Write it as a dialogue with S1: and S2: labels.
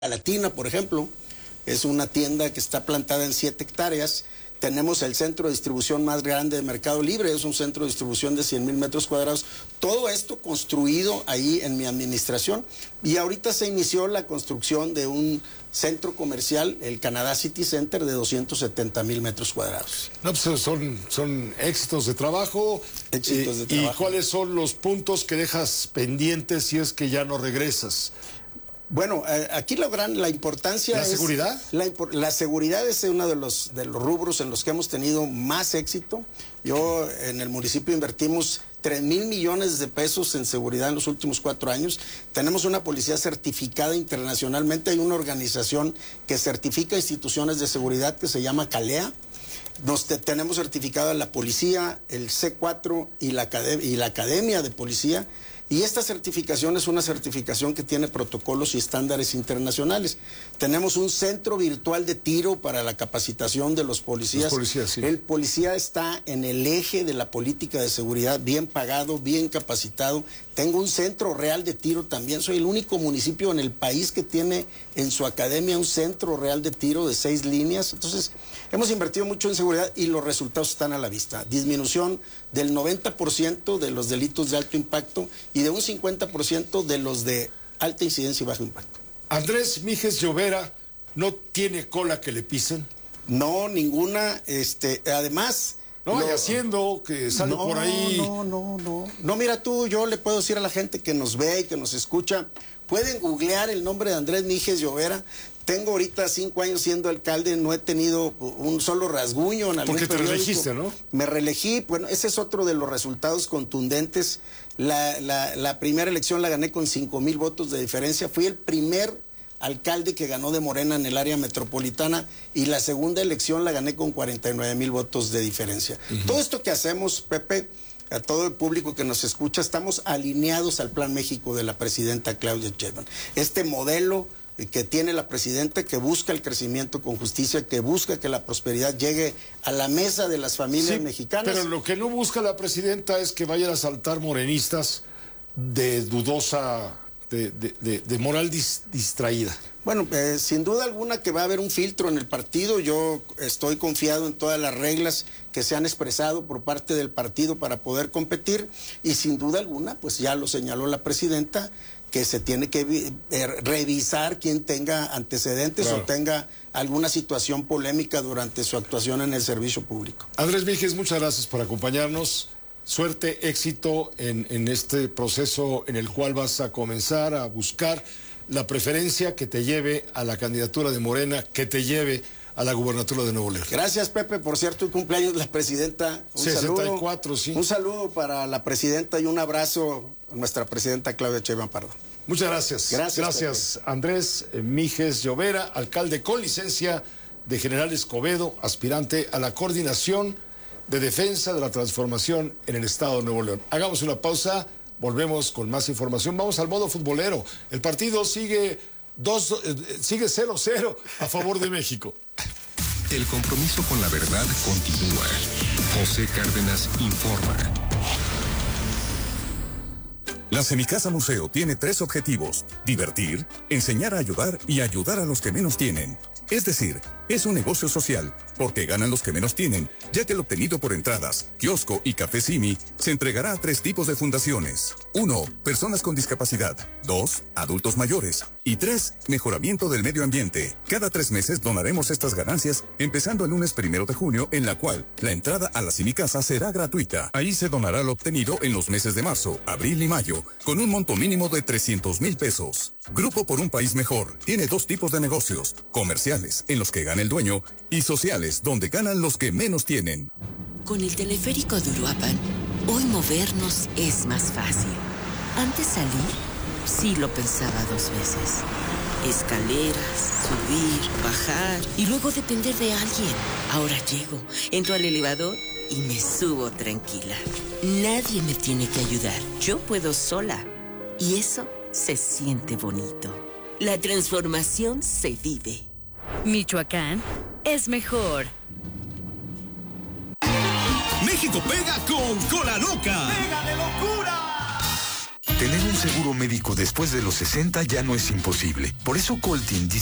S1: Latina, por ejemplo, es una tienda que está plantada en 7 hectáreas. Tenemos el centro de distribución más grande de Mercado Libre, es un centro de distribución de 100,000 metros cuadrados. Todo esto construido ahí en mi administración. Y ahorita se inició la construcción de un centro comercial, el Canadá City Center, de 270,000 metros cuadrados.
S2: No, pues son éxitos de trabajo.
S1: Éxitos de trabajo.
S2: ¿Y cuáles son los puntos que dejas pendientes si es que ya no regresas?
S1: Bueno, aquí la importancia
S2: ¿La seguridad?
S1: La seguridad es uno de los rubros en los que hemos tenido más éxito. Yo en el municipio invertimos 3,000 millones de pesos en seguridad en los últimos 4 años. Tenemos una policía certificada internacionalmente. Hay una organización que certifica instituciones de seguridad que se llama CALEA. Tenemos certificada la policía, el C4 y la Academia de Policía. Y esta certificación es una certificación que tiene protocolos y estándares internacionales. Tenemos un centro virtual de tiro para la capacitación de los policías.
S2: Sí.
S1: El policía está en el eje de la política de seguridad, bien pagado, bien capacitado. Tengo un centro real de tiro también. Soy el único municipio en el país que tiene en su academia un centro real de tiro de 6 líneas. Entonces, hemos invertido mucho en seguridad y los resultados están a la vista. Disminución del 90% de los delitos de alto impacto y de un 50% de los de alta incidencia y bajo impacto.
S2: Andrés Míjez Llovera, ¿no tiene cola que le pisen?
S1: No, ninguna. Además...
S2: No vaya haciendo que sale por ahí.
S1: No, mira tú, yo le puedo decir a la gente que nos ve y que nos escucha, pueden googlear el nombre de Andrés Míjez Llovera. Tengo ahorita 5 años siendo alcalde, no he tenido un solo rasguño en algún
S2: periódico. Porque te reelegiste, ¿no?
S1: Me reelegí, bueno, ese es otro de los resultados contundentes. La primera elección la gané con 5,000 votos de diferencia. Fui el primer alcalde que ganó de Morena en el área metropolitana y la segunda elección la gané con 49,000 votos de diferencia. Todo esto que hacemos, Pepe, a todo el público que nos escucha, estamos alineados al Plan México de la presidenta Claudia Sheinbaum. Este modelo que tiene la presidenta, que busca el crecimiento con justicia, que busca que la prosperidad llegue a la mesa de las familias mexicanas.
S2: Pero lo que no busca la presidenta es que vayan a saltar morenistas de dudosa, de moral distraída.
S1: Bueno, sin duda alguna que va a haber un filtro en el partido. Yo estoy confiado en todas las reglas que se han expresado por parte del partido para poder competir y sin duda alguna, pues ya lo señaló la presidenta, que se tiene que revisar quien tenga antecedentes o tenga alguna situación polémica durante su actuación en el servicio público.
S2: Andrés Míjez, muchas gracias por acompañarnos. Suerte, éxito en este proceso en el cual vas a comenzar a buscar la preferencia que te lleve a la candidatura de Morena, que te lleve a la gubernatura de Nuevo León.
S1: Gracias, Pepe, por cierto, el cumpleaños de la presidenta. Un
S2: 64,
S1: saludo,
S2: sí.
S1: Un saludo para la presidenta y un abrazo a nuestra presidenta Claudia Sheinbaum Pardo.
S2: Muchas gracias. Gracias, Andrés Míjez Llovera, alcalde con licencia de General Escobedo, aspirante a la coordinación de defensa de la transformación en el estado de Nuevo León. Hagamos una pausa, volvemos con más información. Vamos al modo futbolero. El partido sigue 0-0 a favor de México.
S3: El compromiso con la verdad continúa. José Cárdenas informa.
S4: La Semicasa Museo tiene 3 objetivos: divertir, enseñar a ayudar y ayudar a los que menos tienen. Es decir, es un negocio social, porque ganan los que menos tienen, ya que el obtenido por entradas, kiosco y café Simi se entregará a 3 tipos de fundaciones. 1. Personas con discapacidad. 2. Adultos mayores. Y 3. Mejoramiento del medio ambiente. Cada 3 meses donaremos estas ganancias, empezando el lunes 1 de junio, en la cual la entrada a la Semicasa será gratuita. Ahí se donará lo obtenido en los meses de marzo, abril y mayo, con un monto mínimo de 300,000 pesos. Grupo por un País Mejor tiene 2 tipos de negocios: comerciales, en los que gana el dueño, y sociales, donde ganan los que menos tienen.
S5: Con el teleférico de Uruapan, hoy movernos es más fácil. Antes salir, sí lo pensaba 2 veces. Escaleras, subir, bajar y luego depender de alguien. Ahora llego, entro al elevador y me subo tranquila. Nadie me tiene que ayudar. Yo puedo sola. Y eso se siente bonito. La transformación se vive.
S6: Michoacán es mejor.
S7: México pega con Cola Loca.
S8: ¡Pega de locura!
S7: Tener un seguro médico después de los 60 ya no es imposible. Por eso Coltin dice